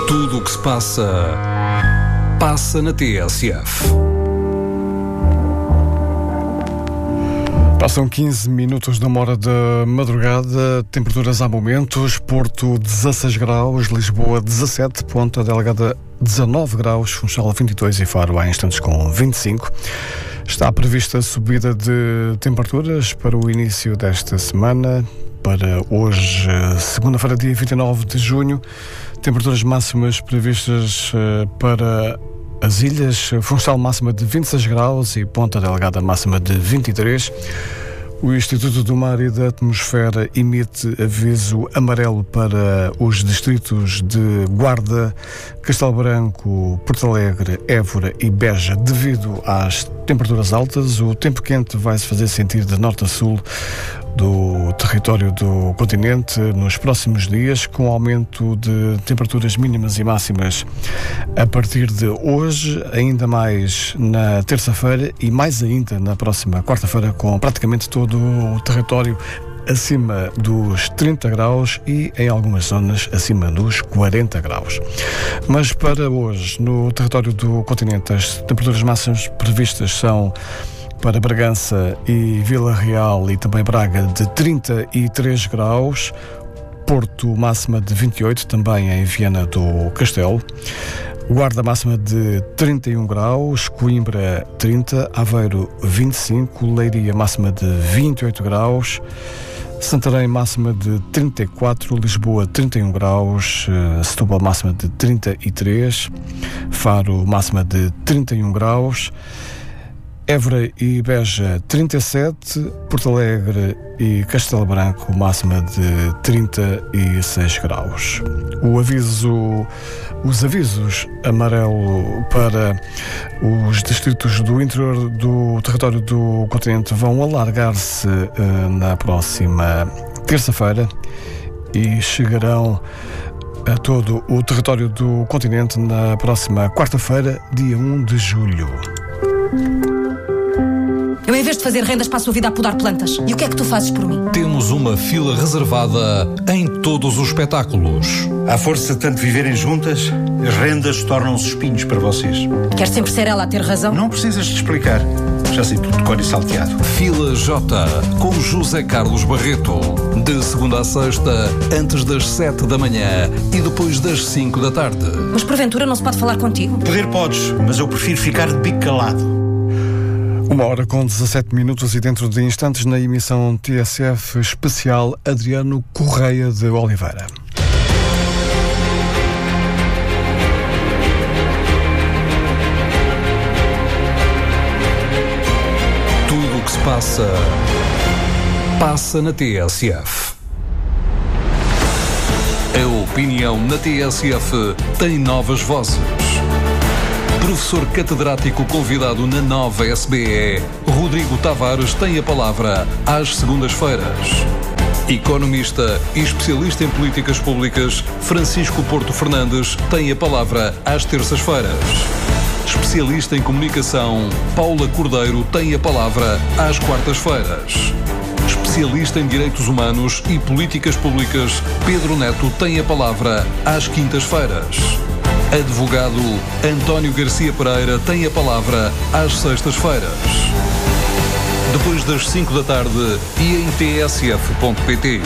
Tudo o que se passa, passa na TSF. Passam 15 minutos de uma hora da madrugada, temperaturas há momentos, Porto 16 graus, Lisboa 17, Ponta Delgada 19 graus, Funchal 22 e Faro há instantes com 25. Está prevista a subida de temperaturas para o início desta semana, para hoje, segunda-feira, dia 29 de junho, temperaturas máximas previstas para as ilhas, Funchal máxima de 26 graus e Ponta Delgada máxima de 23. O Instituto do Mar e da Atmosfera emite aviso amarelo para os distritos de Guarda, Castelo Branco, Porto Alegre, Évora e Beja devido às temperaturas altas. O tempo quente vai se fazer sentir de norte a sul do território do continente nos próximos dias, com aumento de temperaturas mínimas e máximas a partir de hoje, ainda mais na terça-feira e mais ainda na próxima quarta-feira, com praticamente todo o território acima dos 30 graus e em algumas zonas acima dos 40 graus. Mas para hoje, no território do continente, as temperaturas máximas previstas são para Bragança e Vila Real e também Braga de 33 graus, Porto máxima de 28, também em Viana do Castelo, Guarda máxima de 31 graus, Coimbra 30, Aveiro 25, Leiria máxima de 28 graus, Santarém máxima de 34, Lisboa 31 graus, Setúbal máxima de 33, Faro máxima de 31 graus, Évora e Beja 37, Porto Alegre e Castelo Branco máxima de 36 graus. Os avisos amarelo para os distritos do interior do território do continente vão alargar-se na próxima terça-feira e chegarão a todo o território do continente na próxima quarta-feira, dia 1 de julho. Eu, em vez de fazer rendas, passo a vida a podar plantas. E o que é que tu fazes por mim? Temos uma fila reservada em todos os espetáculos. À força de tanto viverem juntas, as rendas tornam-se espinhos para vocês. Quer sempre ser ela a ter razão? Não precisas de explicar. Já sei tudo de cor e salteado. Fila J, com José Carlos Barreto. De segunda a sexta, antes das 7 da manhã e depois das 5 da tarde. Mas porventura não se pode falar contigo? Poder podes, mas eu prefiro ficar de bico calado. 1h com 17 minutos e dentro de instantes na emissão TSF especial Adriano Correia de Oliveira. Tudo o que se passa, passa na TSF. A opinião na TSF tem novas vozes. Professor catedrático convidado na nova SBE, Rodrigo Tavares tem a palavra às segundas-feiras. Economista e especialista em políticas públicas, Francisco Porto Fernandes tem a palavra às terças-feiras. Especialista em comunicação, Paula Cordeiro tem a palavra às quartas-feiras. Especialista em direitos humanos e políticas públicas, Pedro Neto tem a palavra às quintas-feiras. Advogado António Garcia Pereira tem a palavra às sextas-feiras. Depois das 5 da tarde e em tsf.pt.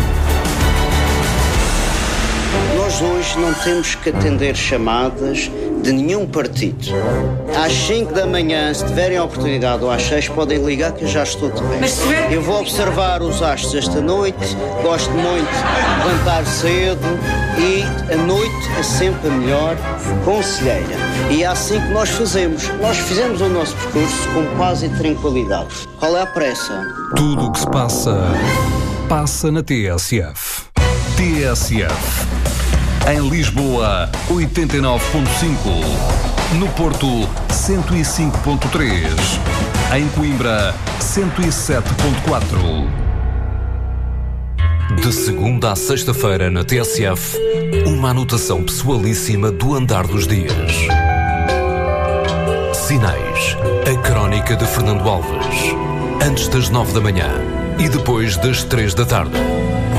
Nós hoje não temos que atender chamadas de nenhum partido. Às 5 da manhã, se tiverem a oportunidade, ou às 6, podem ligar que eu já estou de bem. Eu vou observar os astros esta noite, gosto muito de levantar cedo e a noite é sempre a melhor conselheira. E é assim que nós fazemos. Nós fizemos o nosso percurso com paz e tranquilidade. Qual é a pressa? Tudo o que se passa, passa na TSF. TSF. Em Lisboa, 89.5. No Porto, 105.3. Em Coimbra, 107.4. De segunda à sexta-feira na TSF, uma anotação pessoalíssima do andar dos dias. Sinais. A crónica de Fernando Alves. Antes das 9 da manhã e depois das 3 da tarde.